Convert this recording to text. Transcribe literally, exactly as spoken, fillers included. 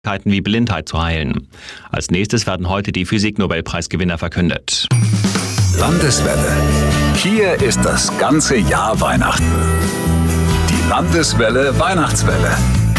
Krankheiten wie Blindheit zu heilen. Als nächstes werden heute die Physik-Nobelpreisgewinner verkündet. Landeswelle. Hier ist das ganze Jahr Weihnachten. Die Landeswelle Weihnachtswelle.